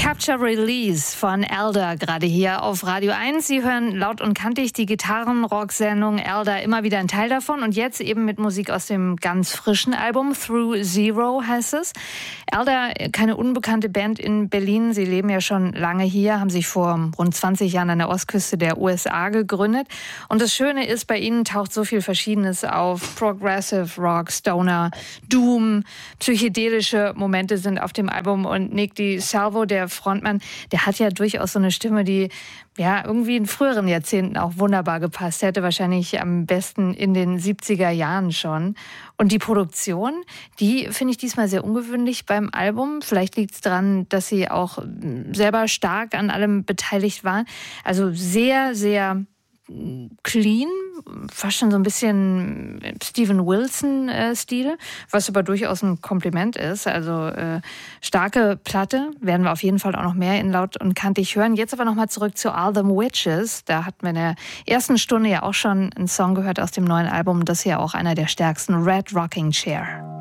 Capture Release von Elder gerade hier auf Radio 1. Sie hören laut und kantig die Gitarrenrock-Sendung Elder, immer wieder ein Teil davon. Und jetzt eben mit Musik aus dem ganz frischen Album, Through Zero heißt es. Elder, keine unbekannte Band in Berlin. Sie leben ja schon lange hier, haben sich vor rund 20 Jahren an der Ostküste der USA gegründet. Und das Schöne ist, bei ihnen taucht so viel Verschiedenes auf. Progressive Rock, Stoner, Doom, psychedelische Momente sind auf dem Album. Und Nick DiSalvo, der Frontmann, der hat ja durchaus so eine Stimme, die ja irgendwie in früheren Jahrzehnten auch wunderbar gepasst hätte, wahrscheinlich am besten in den 70er Jahren schon. Und die Produktion, die finde ich diesmal sehr ungewöhnlich beim Album. Vielleicht liegt es daran, dass sie auch selber stark an allem beteiligt waren. Also sehr, sehr clean, fast schon so ein bisschen Steven Wilson-Stil, was aber durchaus ein Kompliment ist. Also starke Platte, werden wir auf jeden Fall auch noch mehr in laut und kantig hören. Jetzt aber nochmal zurück zu All Them Witches. Da hatten wir in der ersten Stunde ja auch schon einen Song gehört aus dem neuen Album. Das ist ja auch einer der stärksten, Red Rocking Chair.